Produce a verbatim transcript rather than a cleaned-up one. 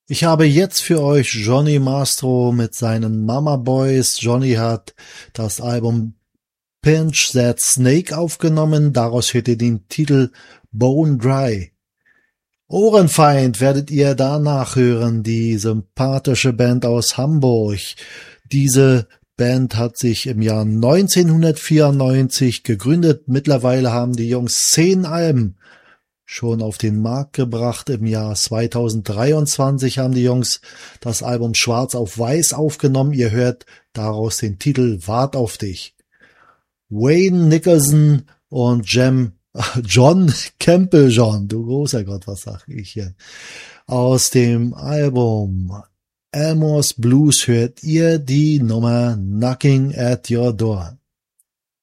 Ich habe jetzt für euch Johnny Mastro mit seinen Mama Boys. Johnny hat das Album Pinch That Snake aufgenommen. Daraus hört ihr den Titel Bone Dry. Ohrenfeind werdet ihr danach hören, die sympathische Band aus Hamburg. Diese Band hat sich im Jahr neunzehnhundertvierundneunzig gegründet. Mittlerweile haben die Jungs zehn Alben schon auf den Markt gebracht. Im Jahr zweitausenddreiundzwanzig haben die Jungs das Album Schwarz auf Weiß aufgenommen. Ihr hört daraus den Titel Wart auf dich. Wayne Nicholson und Jem, John Campbell John, du großer Gott, was sag ich hier? Aus dem Album Elmore's Blues hört ihr die Nummer Knocking at Your Door.